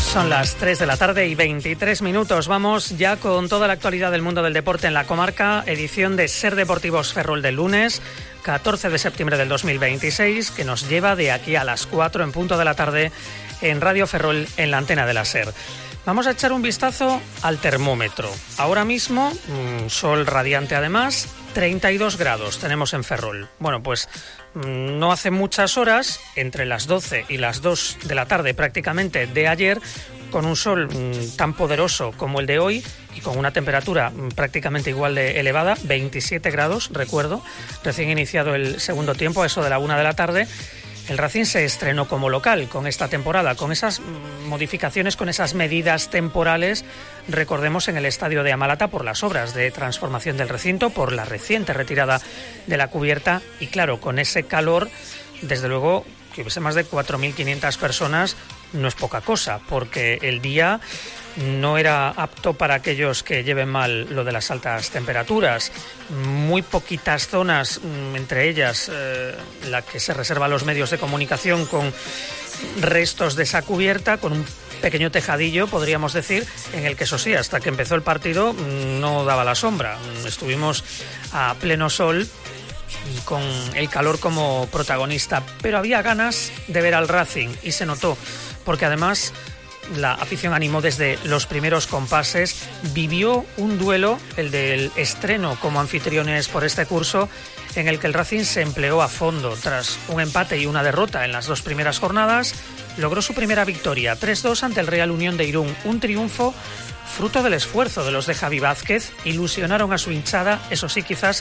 Son las 3 de la tarde y 23 minutos. Vamos ya con toda la actualidad del mundo del deporte en la comarca, edición de Ser Deportivos Ferrol del lunes, 14 de septiembre del 2026, que nos lleva de aquí a las 4 en punto de la tarde en Radio Ferrol, en la antena de la SER. Vamos a echar un vistazo al termómetro. Ahora mismo, sol radiante además, 32 grados tenemos en Ferrol. Bueno, pues no hace muchas horas, entre las 12 y las 2 de la tarde prácticamente de ayer, con un sol tan poderoso como el de hoy y con una temperatura prácticamente igual de elevada, 27 grados, recuerdo, recién iniciado el segundo tiempo, a eso de la 1 de la tarde, el Racing se estrenó como local con esta temporada, con esas modificaciones, con esas medidas temporales, recordemos, en el estadio de Amalata por las obras de transformación del recinto, por la reciente retirada de la cubierta y claro, con ese calor, desde luego, que hubiese más de 4.500 personas no es poca cosa, porque el día no era apto para aquellos que lleven mal lo de las altas temperaturas. Muy poquitas zonas, entre ellas la que se reserva a los medios de comunicación, con restos de esa cubierta, con un pequeño tejadillo, podríamos decir, en el que eso sí, hasta que empezó el partido no daba la sombra. Estuvimos a pleno sol y con el calor como protagonista, pero había ganas de ver al Racing y se notó, porque además la afición animó desde los primeros compases, vivió un duelo, el del estreno como anfitriones por este curso, en el que el Racing se empleó a fondo. Tras un empate y una derrota en las dos primeras jornadas, logró su primera victoria, 3-2 ante el Real Unión de Irún, un triunfo fruto del esfuerzo de los de Javi Vázquez. Ilusionaron a su hinchada, eso sí, quizás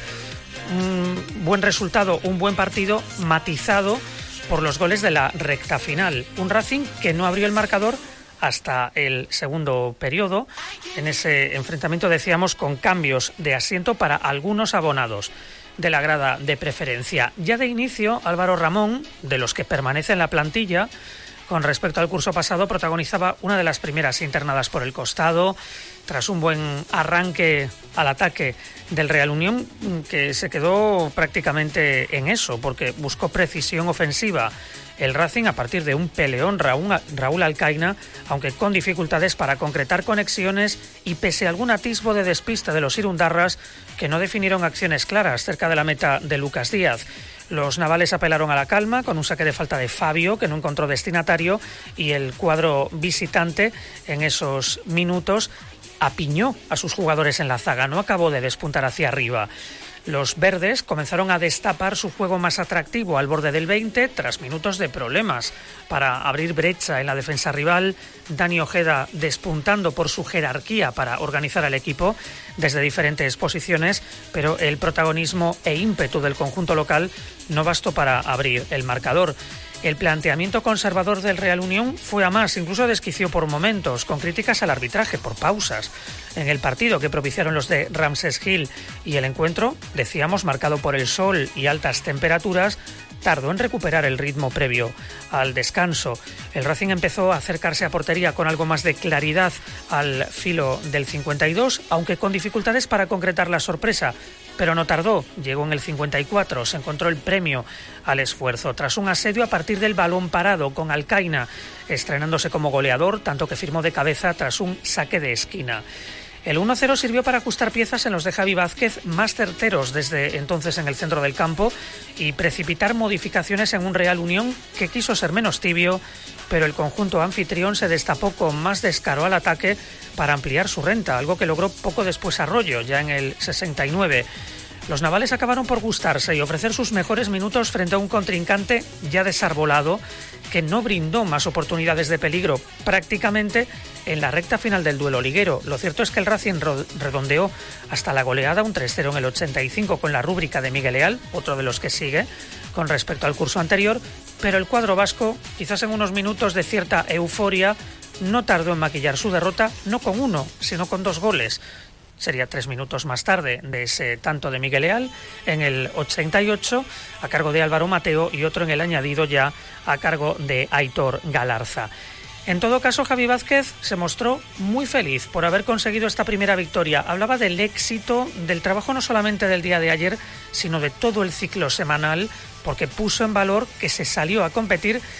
un buen resultado, un buen partido matizado por los goles de la recta final. Un Racing que no abrió el marcador hasta el segundo periodo. En ese enfrentamiento, decíamos, con cambios de asiento para algunos abonados de la grada de preferencia. Ya de inicio, Álvaro Ramón, de los que permanece en la plantilla, con respecto al curso pasado, protagonizaba una de las primeras internadas por el costado, tras un buen arranque al ataque del Real Unión, que se quedó prácticamente en eso, porque buscó precisión ofensiva el Racing a partir de un peleón Raúl Alcaina, aunque con dificultades para concretar conexiones y pese a algún atisbo de despiste de los irundarras, que no definieron acciones claras cerca de la meta de Lucas Díaz. Los navales apelaron a la calma con un saque de falta de Fabio, que no encontró destinatario, y el cuadro visitante en esos minutos apiñó a sus jugadores en la zaga, no acabó de despuntar hacia arriba. Los verdes comenzaron a destapar su juego más atractivo al borde del 20 tras minutos de problemas para abrir brecha en la defensa rival. Dani Ojeda despuntando por su jerarquía para organizar al equipo desde diferentes posiciones, pero el protagonismo e ímpetu del conjunto local no bastó para abrir el marcador. El planteamiento conservador del Real Unión fue a más, incluso desquició por momentos, con críticas al arbitraje por pausas en el partido que propiciaron los de Ramses Gil, y el encuentro, decíamos, marcado por el sol y altas temperaturas, tardó en recuperar el ritmo previo al descanso. El Racing empezó a acercarse a portería con algo más de claridad al filo del 52, aunque con dificultades para concretar la sorpresa. Pero no tardó, llegó en el 54, se encontró el premio al esfuerzo. Tras un asedio a partir del balón parado, con Alcaina estrenándose como goleador, tanto que firmó de cabeza tras un saque de esquina. El 1-0 sirvió para ajustar piezas en los de Javi Vázquez, más certeros desde entonces en el centro del campo, y precipitar modificaciones en un Real Unión que quiso ser menos tibio, pero el conjunto anfitrión se destapó con más descaro al ataque para ampliar su renta, algo que logró poco después Arroyo, ya en el 69. Los navales acabaron por gustarse y ofrecer sus mejores minutos frente a un contrincante ya desarbolado, que no brindó más oportunidades de peligro prácticamente en la recta final del duelo liguero. Lo cierto es que el Racing redondeó hasta la goleada, un 3-0 en el 85 con la rúbrica de Miguel Leal, otro de los que sigue con respecto al curso anterior, pero el cuadro vasco, quizás en unos minutos de cierta euforia, no tardó en maquillar su derrota, no con uno, sino con 2 goles. Sería 3 minutos más tarde de ese tanto de Miguel Leal, en el 88, a cargo de Álvaro Mateo, y otro en el añadido ya a cargo de Aitor Galarza. En todo caso, Javi Vázquez se mostró muy feliz por haber conseguido esta primera victoria. Hablaba del éxito del trabajo no solamente del día de ayer, sino de todo el ciclo semanal, porque puso en valor que se salió a competir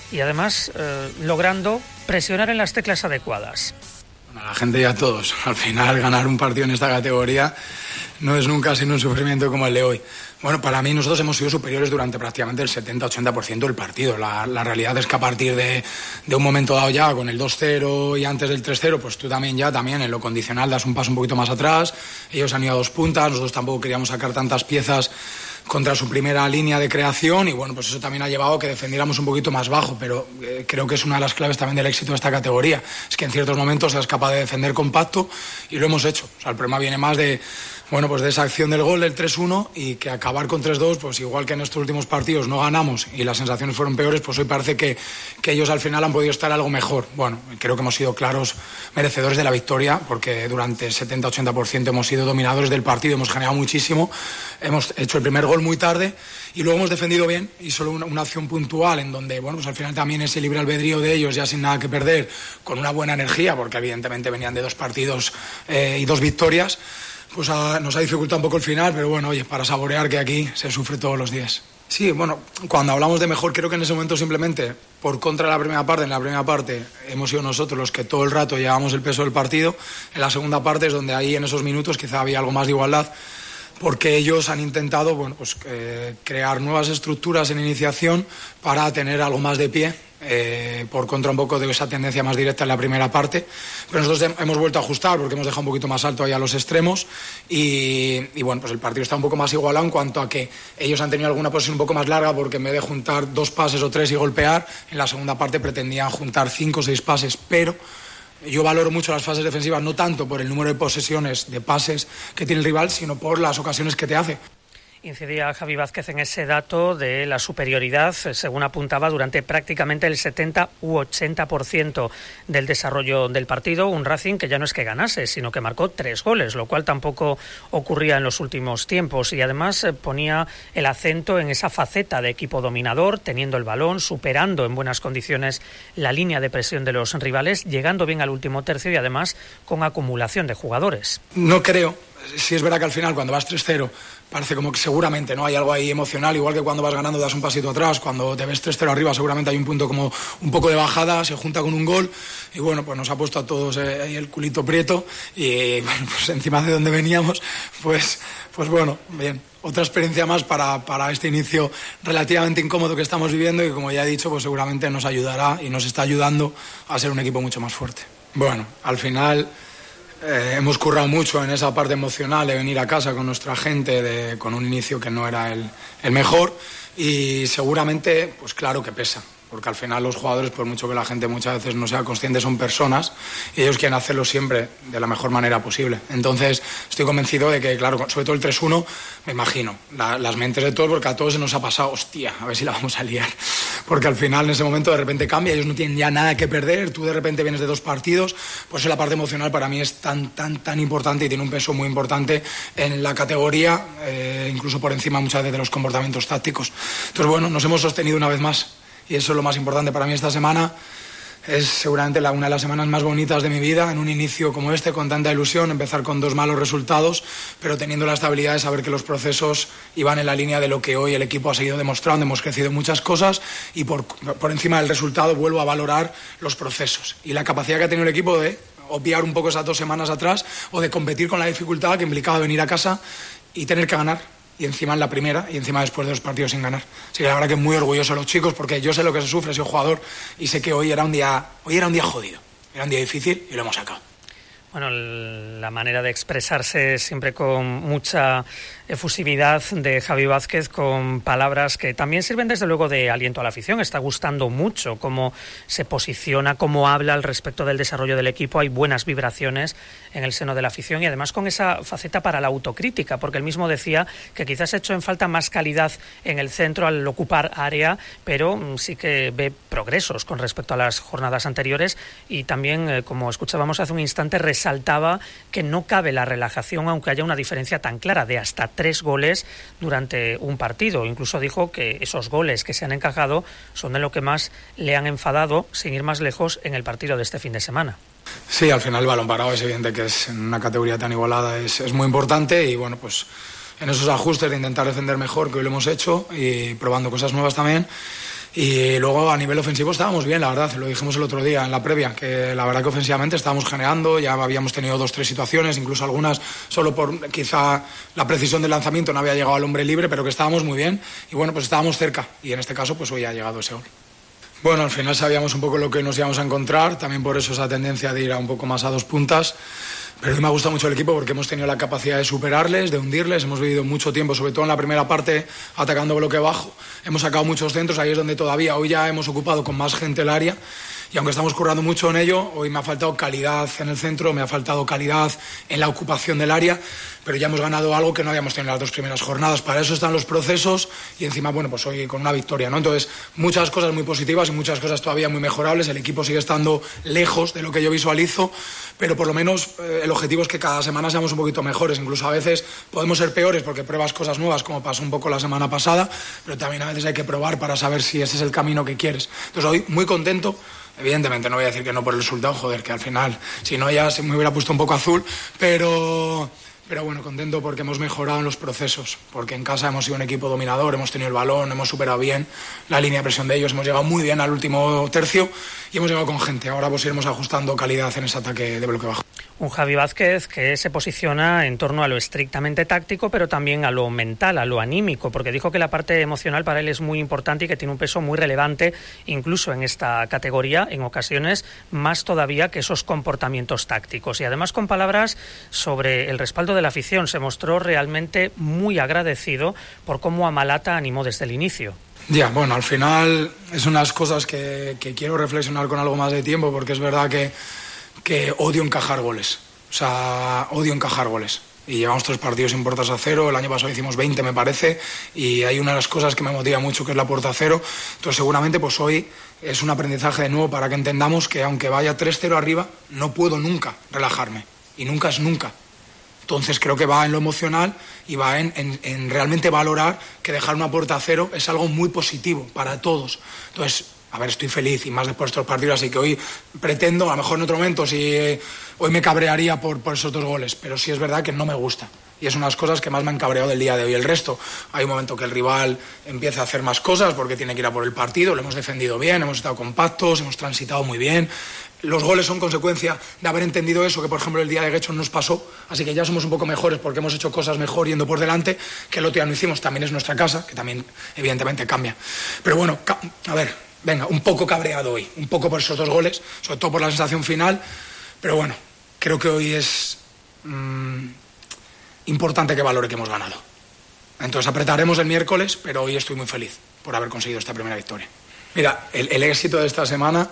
y además logrando presionar en las teclas adecuadas. Bueno, la gente y a todos, al final ganar un partido en esta categoría no es nunca sino un sufrimiento como el de hoy. Bueno, para mí nosotros hemos sido superiores durante prácticamente el 70-80% del partido. La realidad es que a partir de un momento dado ya, con el 2-0 y antes del 3-0, pues tú también en lo condicional das un paso un poquito más atrás. Ellos han ido a 2 puntas, nosotros tampoco queríamos sacar tantas piezas contra su primera línea de creación y bueno, pues eso también ha llevado a que defendiéramos un poquito más bajo, pero creo que es una de las claves también del éxito de esta categoría, es que en ciertos momentos seas capaz de defender compacto y lo hemos hecho. O sea, el problema viene más de esa acción del gol del 3-1 y que acabar con 3-2, pues igual que en estos últimos partidos no ganamos y las sensaciones fueron peores, pues hoy parece que ellos al final han podido estar algo mejor. Bueno, creo que hemos sido claros merecedores de la victoria porque durante el 70-80% hemos sido dominadores del partido, hemos generado muchísimo, hemos hecho el primer gol muy tarde y luego hemos defendido bien y solo una acción puntual en donde, bueno, pues al final también ese libre albedrío de ellos ya sin nada que perder, con una buena energía, porque evidentemente venían de 2 partidos y 2 victorias, pues nos ha dificultado un poco el final, pero bueno, oye, para saborear que aquí se sufre todos los días. Sí, bueno, cuando hablamos de mejor, creo que en ese momento simplemente, por contra de la primera parte, en la primera parte hemos sido nosotros los que todo el rato llevábamos el peso del partido, en la segunda parte es donde ahí en esos minutos quizá había algo más de igualdad, porque ellos han intentado, bueno, pues crear nuevas estructuras en iniciación para tener algo más de pie, por contra un poco de esa tendencia más directa en la primera parte, pero nosotros hemos vuelto a ajustar porque hemos dejado un poquito más alto ahí a los extremos y bueno, pues el partido está un poco más igualado en cuanto a que ellos han tenido alguna posición un poco más larga porque en vez de juntar 2 pases o 3 y golpear, en la segunda parte pretendían juntar 5 o 6 pases, pero yo valoro mucho las fases defensivas no tanto por el número de posesiones, de pases que tiene el rival, sino por las ocasiones que te hace. Incidía Javi Vázquez en ese dato de la superioridad, según apuntaba, durante prácticamente el 70 u 80% del desarrollo del partido. Un Racing que ya no es que ganase, sino que marcó 3 goles, lo cual tampoco ocurría en los últimos tiempos. Y además ponía el acento en esa faceta de equipo dominador, teniendo el balón, superando en buenas condiciones la línea de presión de los rivales, llegando bien al último tercio y además con acumulación de jugadores. No creo. Sí es verdad que al final cuando vas 3-0 parece como que seguramente no hay algo ahí emocional, igual que cuando vas ganando das un pasito atrás, cuando te ves 3-0 arriba seguramente hay un punto como un poco de bajada, se junta con un gol y bueno, pues nos ha puesto a todos ahí el culito prieto y bueno, pues encima de donde veníamos, pues bueno, bien, otra experiencia más para este inicio relativamente incómodo que estamos viviendo y como ya he dicho, pues seguramente nos ayudará y nos está ayudando a ser un equipo mucho más fuerte. Bueno, al final hemos currado mucho en esa parte emocional de venir a casa con nuestra gente, con un inicio que no era el mejor y seguramente, pues claro que pesa, porque al final los jugadores, por mucho que la gente muchas veces no sea consciente, son personas y ellos quieren hacerlo siempre de la mejor manera posible. Entonces estoy convencido de que, claro, sobre todo el 3-1, me imagino, las mentes de todos, porque a todos se nos ha pasado, hostia, a ver si la vamos a liar, porque al final en ese momento de repente cambia, ellos no tienen ya nada que perder, tú de repente vienes de 2 partidos, por eso la parte emocional para mí es tan importante y tiene un peso muy importante en la categoría, incluso por encima muchas veces de los comportamientos tácticos. Entonces bueno, nos hemos sostenido una vez más. Y eso es lo más importante para mí esta semana. Es seguramente una de las semanas más bonitas de mi vida, en un inicio como este, con tanta ilusión, empezar con 2 malos resultados, pero teniendo la estabilidad de saber que los procesos iban en la línea de lo que hoy el equipo ha seguido demostrando. Hemos crecido en muchas cosas y por encima del resultado vuelvo a valorar los procesos y la capacidad que ha tenido el equipo de obviar un poco esas 2 semanas atrás o de competir con la dificultad que implicaba venir a casa y tener que ganar. Y encima en la primera, y encima después de 2 partidos sin ganar. Así que la verdad que muy orgulloso de los chicos, porque yo sé lo que se sufre, soy jugador, y sé que hoy era un día jodido, era un día difícil y lo hemos sacado. Bueno, la manera de expresarse siempre con mucha efusividad de Javi Vázquez, con palabras que también sirven desde luego de aliento a la afición. Está gustando mucho cómo se posiciona, cómo habla al respecto del desarrollo del equipo. Hay buenas vibraciones en el seno de la afición y además con esa faceta para la autocrítica, porque él mismo decía que quizás ha hecho en falta más calidad en el centro al ocupar área, pero sí que ve progresos con respecto a las jornadas anteriores y también, como escuchábamos hace un instante, resaltaba que no cabe la relajación aunque haya una diferencia tan clara de hasta 3 goles durante un partido. Incluso dijo que esos goles que se han encajado son de lo que más le han enfadado, sin ir más lejos, en el partido de este fin de semana. Sí, al final el balón parado es evidente que es en una categoría tan igualada, es muy importante y bueno, pues en esos ajustes de intentar defender mejor, que hoy lo hemos hecho y probando cosas nuevas también. Y luego a nivel ofensivo estábamos bien, la verdad, lo dijimos el otro día en la previa, que la verdad que ofensivamente estábamos generando, ya habíamos tenido 2-3 situaciones, incluso algunas solo por quizá la precisión del lanzamiento no había llegado al hombre libre, pero que estábamos muy bien y bueno, pues estábamos cerca y en este caso pues hoy ha llegado ese gol. Bueno, al final sabíamos un poco lo que nos íbamos a encontrar, también por eso esa tendencia de ir a un poco más a 2 puntas. Pero a mí me ha gustado mucho el equipo porque hemos tenido la capacidad de superarles, de hundirles. Hemos vivido mucho tiempo, sobre todo en la primera parte, atacando bloque bajo. Hemos sacado muchos centros, ahí es donde todavía hoy ya hemos ocupado con más gente el área. Y aunque estamos currando mucho en ello, hoy me ha faltado calidad en el centro, me ha faltado calidad en la ocupación del área, pero ya hemos ganado algo que no habíamos tenido en las 2 primeras jornadas. Para eso están los procesos y encima, bueno, pues hoy con una victoria, ¿no? Entonces, muchas cosas muy positivas y muchas cosas todavía muy mejorables. El equipo sigue estando lejos de lo que yo visualizo, pero por lo menos el objetivo es que cada semana seamos un poquito mejores. Incluso a veces podemos ser peores porque pruebas cosas nuevas, como pasó un poco la semana pasada, pero también a veces hay que probar para saber si ese es el camino que quieres. Entonces, hoy muy contento. Evidentemente no voy a decir que no por el resultado, joder, que al final, si no ya se me hubiera puesto un poco azul, pero bueno, contento porque hemos mejorado en los procesos, porque en casa hemos sido un equipo dominador, hemos tenido el balón, hemos superado bien la línea de presión de ellos, hemos llegado muy bien al último tercio y hemos llegado con gente. Ahora pues iremos ajustando calidad en ese ataque de bloque bajo. Un Javi Vázquez que se posiciona en torno a lo estrictamente táctico, pero también a lo mental, a lo anímico, porque dijo que la parte emocional para él es muy importante y que tiene un peso muy relevante, incluso en esta categoría, en ocasiones más todavía que esos comportamientos tácticos. Y además con palabras sobre el respaldo de la afición, se mostró realmente muy agradecido por cómo Amalata animó desde el inicio. Ya, bueno, al final es unas cosas que quiero reflexionar con algo más de tiempo, porque es verdad que odio encajar goles. O sea, odio encajar goles. Y llevamos 3 partidos sin puertas a cero. El año pasado hicimos 20, me parece. Y hay una de las cosas que me motiva mucho, que es la puerta a cero. Entonces, seguramente, pues hoy es un aprendizaje de nuevo para que entendamos que aunque vaya 3-0 arriba, no puedo nunca relajarme. Y nunca es nunca. Entonces creo que va en lo emocional y va en realmente valorar que dejar una puerta a cero es algo muy positivo para todos. Entonces, a ver, estoy feliz y más después de estos partidos, así que hoy pretendo, a lo mejor en otro momento, hoy me cabrearía por esos 2 goles, pero sí es verdad que no me gusta. Y es una de las cosas que más me han cabreado del día de hoy. El resto, hay un momento que el rival empieza a hacer más cosas porque tiene que ir a por el partido, lo hemos defendido bien, hemos estado compactos, hemos transitado muy bien. Los goles son consecuencia de haber entendido eso, que por ejemplo el día de Guecho nos pasó, así que ya somos un poco mejores porque hemos hecho cosas mejor yendo por delante, que el otro día no hicimos. También es nuestra casa, que también evidentemente cambia. Pero bueno, a ver, venga, un poco cabreado hoy, un poco por esos 2 goles, sobre todo por la sensación final, pero bueno, creo que hoy es importante que valore que hemos ganado. Entonces apretaremos el miércoles, pero hoy estoy muy feliz por haber conseguido esta primera victoria. Mira, el éxito de esta semana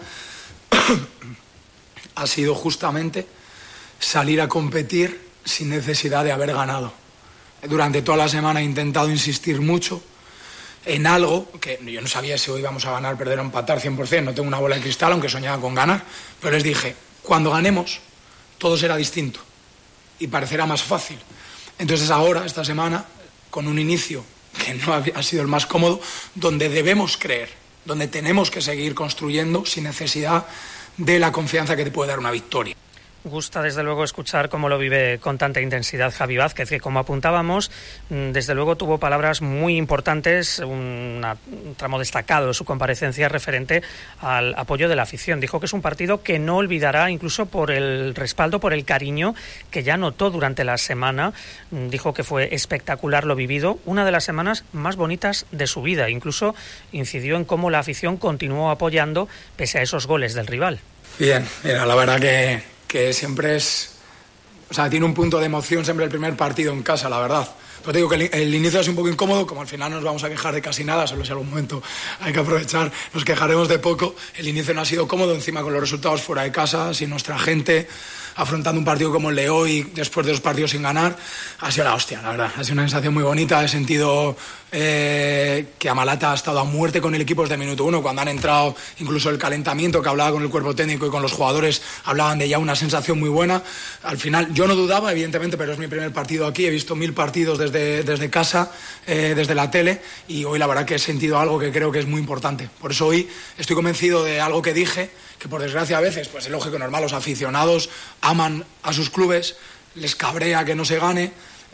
ha sido justamente salir a competir sin necesidad de haber ganado. Durante toda la semana he intentado insistir mucho en algo que yo no sabía si hoy íbamos a ganar, perder o empatar 100%, no tengo una bola de cristal, aunque soñaba con ganar, pero les dije, cuando ganemos, todo será distinto y parecerá más fácil. Entonces ahora, esta semana, con un inicio que no ha sido el más cómodo, donde debemos creer, donde tenemos que seguir construyendo sin necesidad de la confianza que te puede dar una victoria. Gusta desde luego escuchar cómo lo vive con tanta intensidad Javi Vázquez, que como apuntábamos, desde luego tuvo palabras muy importantes, un tramo destacado de su comparecencia referente al apoyo de la afición. Dijo que es un partido que no olvidará, incluso por el respaldo, por el cariño que ya notó durante la semana. Dijo que fue espectacular lo vivido, una de las semanas más bonitas de su vida. Incluso incidió en cómo la afición continuó apoyando pese a esos goles del rival. Bien, mira, la verdad que siempre es... O sea, tiene un punto de emoción siempre el primer partido en casa, la verdad. Pero te digo que el inicio es un poco incómodo, como al final no nos vamos a quejar de casi nada, solo si algún momento hay que aprovechar, nos quejaremos de poco. El inicio no ha sido cómodo, encima con los resultados fuera de casa, sin nuestra gente, afrontando un partido como el de hoy, después de 2 partidos sin ganar, ha sido la hostia, la verdad. Ha sido una sensación muy bonita, he sentido que Amalata ha estado a muerte con el equipo desde el minuto 1, cuando han entrado, incluso el calentamiento que hablaba con el cuerpo técnico y con los jugadores, hablaban de ya una sensación muy buena. Al final, yo no dudaba, evidentemente, pero es mi primer partido aquí, he visto 1000 partidos desde casa, desde la tele, y hoy la verdad que he sentido algo que creo que es muy importante. Por eso hoy estoy convencido de algo que dije, que por desgracia a veces, pues es lógico, normal, los aficionados aman a sus clubes, les cabrea que no se gane,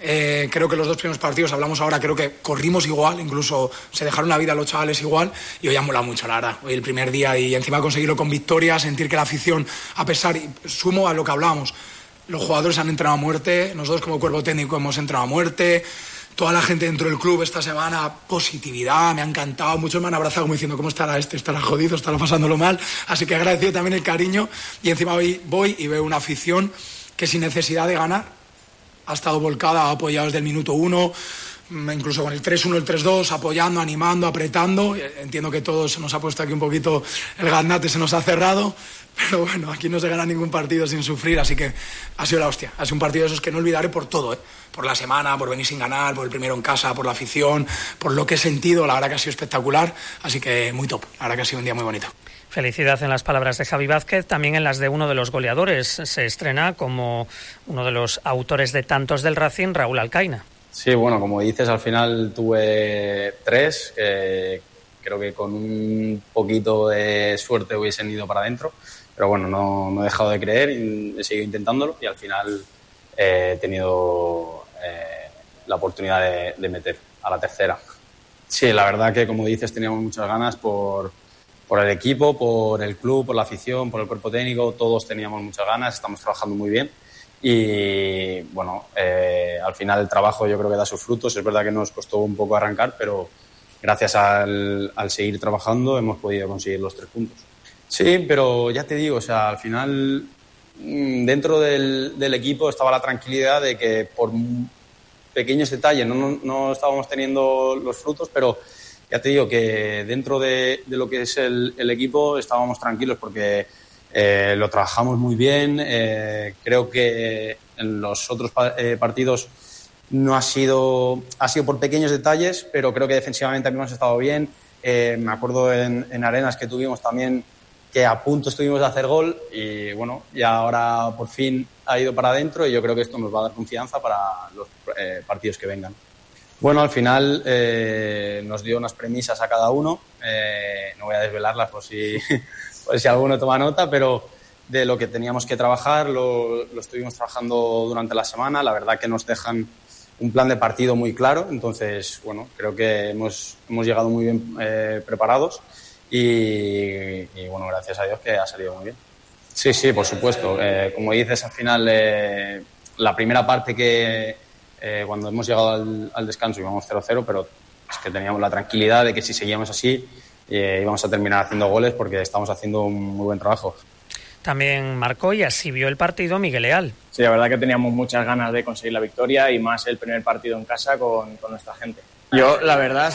Creo que los 2 primeros partidos, hablamos ahora, creo que corrimos igual, incluso se dejaron la vida los chavales igual, y hoy ha molado mucho, la verdad. Hoy el primer día y encima conseguirlo con victoria, sentir que la afición, a pesar, y sumo a lo que hablábamos, los jugadores han entrado a muerte, nosotros como cuerpo técnico hemos entrado a muerte, toda la gente dentro del club esta semana, positividad, me ha encantado, muchos me han abrazado como diciendo, ¿cómo estará este? Estará jodido, estará pasándolo mal, así que agradecido también el cariño, y encima hoy voy y veo una afición que sin necesidad de ganar ha estado volcada, ha apoyado desde el minuto 1, incluso con el 3-1, el 3-2, apoyando, animando, apretando. Entiendo que todos se nos ha puesto aquí un poquito el gaznate, se nos ha cerrado, pero bueno, aquí no se gana ningún partido sin sufrir, así que ha sido la hostia. Ha sido un partido de esos que no olvidaré por todo, por la semana, por venir sin ganar, por el primero en casa, por la afición, por lo que he sentido. La verdad que ha sido espectacular, así que muy top. La verdad que ha sido un día muy bonito. Felicidad en las palabras de Javi Vázquez, también en las de uno de los goleadores. Se estrena como uno de los autores de tantos del Racing, Raúl Alcaina. Sí, bueno, como dices, al final tuve 3, que creo que con un poquito de suerte hubiesen ido para adentro, pero bueno, no he dejado de creer, he seguido intentándolo y al final he tenido la oportunidad de meter a la tercera. Sí, la verdad que, como dices, teníamos muchas ganas por el equipo, por el club, por la afición, por el cuerpo técnico, todos teníamos muchas ganas, estamos trabajando muy bien y bueno, al final el trabajo yo creo que da sus frutos. Es verdad que nos costó un poco arrancar, pero gracias al seguir trabajando hemos podido conseguir los 3 puntos. Sí, pero ya te digo, o sea, al final dentro del equipo estaba la tranquilidad de que por pequeños detalles no estábamos teniendo los frutos, pero ya te digo que dentro de lo que es el equipo estábamos tranquilos porque lo trabajamos muy bien. Creo que en los otros partidos no ha sido por pequeños detalles, pero creo que defensivamente hemos estado bien. Me acuerdo en Arenas que tuvimos también que a punto estuvimos de hacer gol y bueno, ya ahora por fin ha ido para adentro y yo creo que esto nos va a dar confianza para los partidos que vengan. Bueno, al final nos dio unas premisas a cada uno, no voy a desvelarlas por si alguno toma nota, pero de lo que teníamos que trabajar lo estuvimos trabajando durante la semana. La verdad que nos dejan un plan de partido muy claro, entonces bueno, creo que hemos llegado muy bien preparados y bueno, gracias a Dios que ha salido muy bien. Sí, por supuesto. Como dices, al final la primera parte que cuando hemos llegado al descanso íbamos 0-0, pero es que teníamos la tranquilidad de que si seguíamos así íbamos a terminar haciendo goles porque estamos haciendo un muy buen trabajo. También marcó y así vio el partido Miguel Leal. Sí, la verdad que teníamos muchas ganas de conseguir la victoria y más el primer partido en casa con nuestra gente. Yo, la verdad,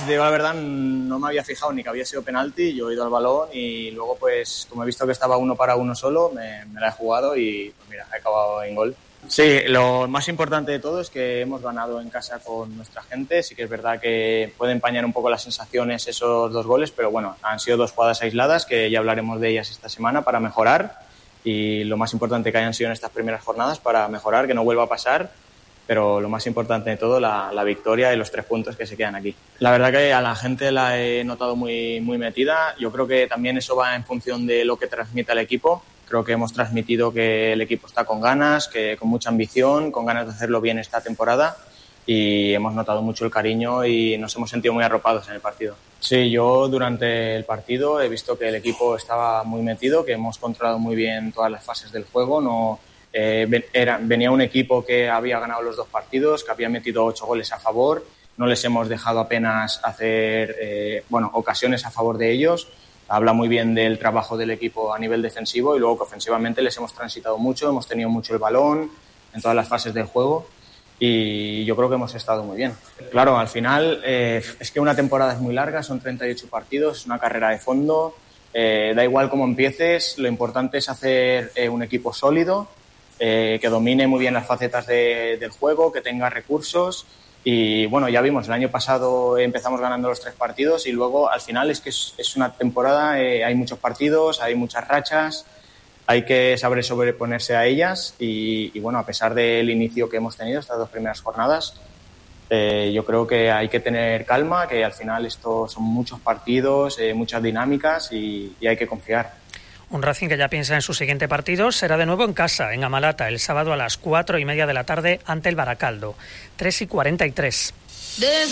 no me había fijado ni que había sido penalti, yo he ido al balón y luego, pues, como he visto que estaba 1 para 1 solo, me la he jugado y, pues mira, he acabado en gol. Sí, lo más importante de todo es que hemos ganado en casa con nuestra gente. Sí que es verdad que puede empañar un poco las sensaciones esos 2 goles, pero bueno, han sido 2 jugadas aisladas que ya hablaremos de ellas esta semana para mejorar y lo más importante que hayan sido en estas primeras jornadas para mejorar, que no vuelva a pasar, pero lo más importante de todo, la victoria y los 3 puntos que se quedan aquí. La verdad que a la gente la he notado muy, muy metida. Yo creo que también eso va en función de lo que transmite el equipo. Creo que hemos transmitido que el equipo está con ganas, que con mucha ambición, con ganas de hacerlo bien esta temporada y hemos notado mucho el cariño y nos hemos sentido muy arropados en el partido. Sí, yo durante el partido he visto que el equipo estaba muy metido, que hemos controlado muy bien todas las fases del juego. Venía un equipo que había ganado los 2 partidos, que había metido 8 goles a favor, no les hemos dejado apenas hacer ocasiones a favor de ellos. Habla muy bien del trabajo del equipo a nivel defensivo y luego que ofensivamente les hemos transitado mucho, hemos tenido mucho el balón en todas las fases del juego y yo creo que hemos estado muy bien. Claro, al final es que una temporada es muy larga, son 38 partidos, es una carrera de fondo, da igual cómo empieces, lo importante es hacer un equipo sólido, que domine muy bien las facetas del juego, que tenga recursos. Y bueno, ya vimos, el año pasado empezamos ganando los 3 partidos y luego al final es que es una temporada, hay muchos partidos, hay muchas rachas, hay que saber sobreponerse a ellas y bueno, a pesar del inicio que hemos tenido estas 2 primeras jornadas, yo creo que hay que tener calma, que al final esto son muchos partidos, muchas dinámicas y hay que confiar. Un Racing que ya piensa en su siguiente partido será de nuevo en casa, en Amalata, el sábado a las 4:30 de la tarde ante el Baracaldo. 3:43.